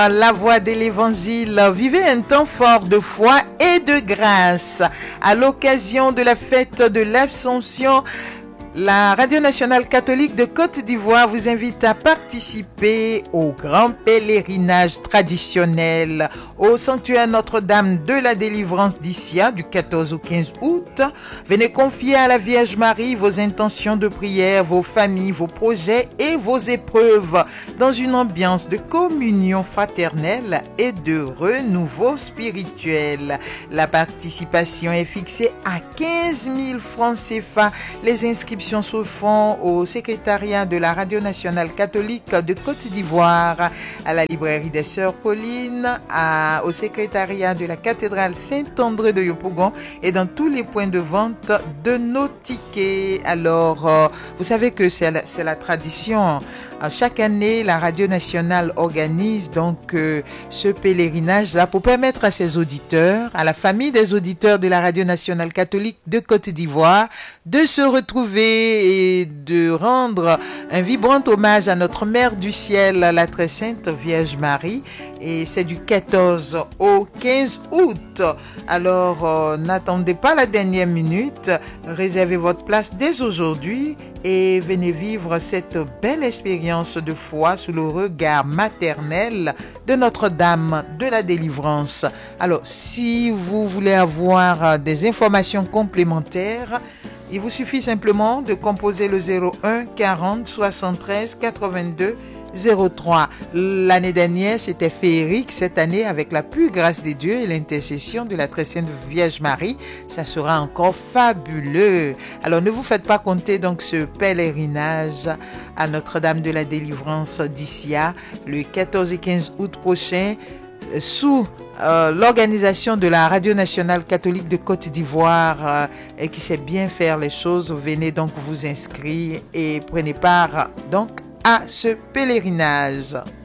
La voix de l'Évangile, vivez un temps fort de foi et de grâce. À l'occasion de la fête de l'Assomption, la Radio Nationale Catholique de Côte d'Ivoire vous invite à participer au grand pèlerinage traditionnel au sanctuaire Notre-Dame de la Délivrance d'Issia du 14 au 15 août. Venez confier à la Vierge Marie vos intentions de prière, vos familles, vos projets et vos épreuves dans une ambiance de communion fraternelle et de renouveau spirituel. La participation est fixée à 15 000 francs CFA. Les inscriptions se font au secrétariat de la Radio Nationale Catholique de Côte d'Ivoire, à la librairie des Sœurs Paulines, au secrétariat de la cathédrale Saint-André de Yopougon et dans tous les points de vente de nos tickets. Alors, vous savez que c'est la tradition. Chaque année, la Radio Nationale organise donc ce pèlerinage-là pour permettre à ses auditeurs, à la famille des auditeurs de la Radio Nationale Catholique de Côte d'Ivoire, de se retrouver et de rendre un vibrant hommage à notre Mère du Ciel, la très sainte Vierge Marie. Et c'est du 14 au 15 août. Alors, n'attendez pas la dernière minute. Réservez votre place dès aujourd'hui et venez vivre cette belle expérience de foi sous le regard maternel de Notre-Dame de la Délivrance. Alors, si vous voulez avoir des informations complémentaires, il vous suffit simplement de composer le 01 40 73 82 03. L'année dernière, c'était féerique. Cette année, avec la plus grâce des dieux et l'intercession de la très sainte Vierge Marie, ça sera encore fabuleux. Alors, ne vous faites pas compter donc ce pèlerinage à Notre-Dame de la Délivrance d'Issia le 14 et 15 août prochain sous l'organisation de la Radio Nationale Catholique de Côte d'Ivoire et qui sait bien faire les choses. Venez donc vous inscrire et prenez part donc à ce pèlerinage.